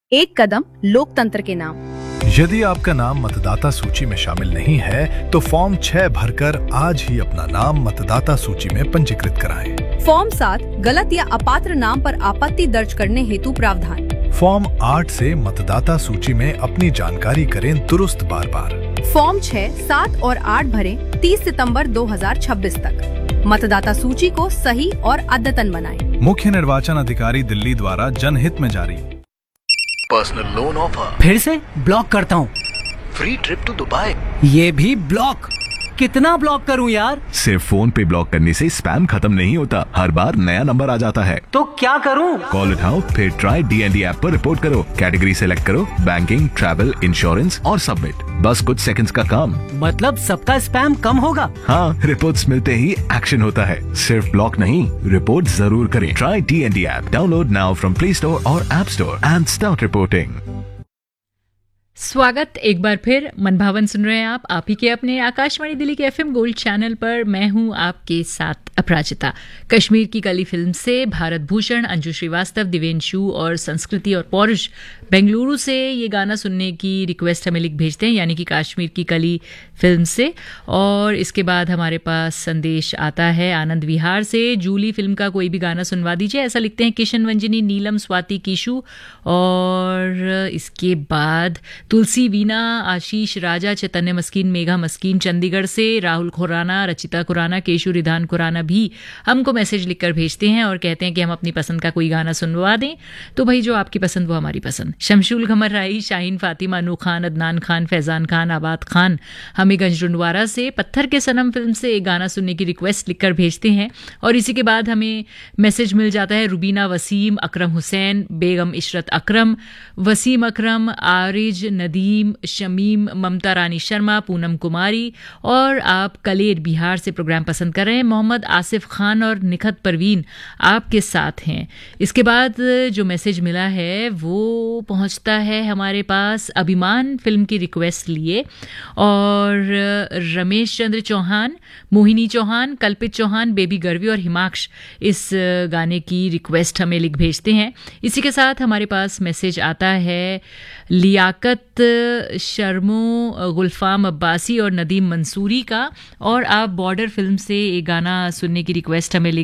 एक कदम लोकतंत्र के नाम। यदि आपका नाम मतदाता सूची में शामिल नहीं है तो फॉर्म 6 भरकर आज ही अपना नाम मतदाता सूची में पंजीकृत कराएं। फॉर्म 7 गलत या अपात्र नाम पर आपत्ति दर्ज करने हेतु प्रावधान। फॉर्म 8 से मतदाता सूची में अपनी जानकारी करें दुरुस्त बार बार। फॉर्म 6, 7 और 8 भरें 30 सितंबर 2026 तक। मतदाता सूची को सही और अद्यतन बनाएं। मुख्य निर्वाचन अधिकारी दिल्ली द्वारा जनहित में जारी। Personal loan offer. फिर से ब्लॉक करता हूँ। Free trip to Dubai. ये भी ब्लॉक। कितना ब्लॉक करूं यार? सिर्फ फोन पे ब्लॉक करने से स्पैम खत्म नहीं होता, हर बार नया नंबर आ जाता है। तो क्या करूं? कॉल उठाओ, फिर ट्राई DND ऐप पर रिपोर्ट करो, कैटेगरी सेलेक्ट करो, बैंकिंग, ट्रैवल, इंश्योरेंस और सबमिट। बस कुछ सेकंड्स का काम। मतलब सबका स्पैम कम होगा? हाँ, रिपोर्ट्स मिलते ही एक्शन होता है। सिर्फ ब्लॉक नहीं, रिपोर्ट जरूर करें। Try DND app, download now from play store और app store and start reporting. स्वागत एक बार फिर। मनभावन सुन रहे हैं आप ही के अपने आकाशवाणी दिल्ली के FM गोल्ड चैनल पर। मैं हूं आपके साथ अपराजिता। कश्मीर की कली फिल्म से भारत भूषण, अंजू श्रीवास्तव, दिव्यांशु और संस्कृति और पौरुष बेंगलुरु से ये गाना सुनने की रिक्वेस्ट हमें लिख भेजते हैं, यानी कि कश्मीर की कली फिल्म से। और इसके बाद हमारे पास संदेश आता है आनंद विहार से, जूली फिल्म का कोई भी गाना सुनवा दीजिए, ऐसा लिखते हैं किशन वंजनी, नीलम, स्वाति, कीशु। और इसके बाद तुलसी, वीना, आशीष, राजा, चैतन्य मस्कीन, मेघा मस्कीन चंडीगढ़ से, राहुल खुराना, रचिता खुराना, केशु रिधान खुराना भी हमको मैसेज लिखकर भेजते हैं और कहते हैं कि हम अपनी पसंद का कोई गाना सुनवा दें। तो भाई जो आपकी पसंद वो हमारी पसंद। शमशुल घमर राई, शाहीन फातिमा, अनू खान, अदनान खान, फैजान खान, आबाद खान हमें गंजरुंडवारा से पत्थर के सनम फिल्म से एक गाना सुनने की रिक्वेस्ट लिखकर भेजते हैं। और इसी के बाद हमें मैसेज मिल जाता है रुबीना वसीम, अकरम हुसैन, बेगम इशरत अकरम, वसीम अकरम, आरिज, नदीम, शमीम, ममता रानी शर्मा, पूनम कुमारी। और आप कलेर बिहार से प्रोग्राम पसंद कर रहे हैं। मोहम्मद आसिफ खान और निखत परवीन आपके साथ हैं। इसके बाद जो मैसेज मिला है वो पहुंचता है हमारे पास अभिमान फिल्म की रिक्वेस्ट लिए। और रमेश चंद्र चौहान, मोहिनी चौहान, कल्पित चौहान, बेबी गर्वी और हिमाक्ष इस गाने की रिक्वेस्ट हमें लिख भेजते हैं। इसी के साथ हमारे पास मैसेज आता है लियाकत शर्मो, गुलफाम अब्बासी और नदीम मंसूरी का। और आप बॉर्डर फिल्म से एक गाना सुनने की रिक्वेस्ट हमें लिख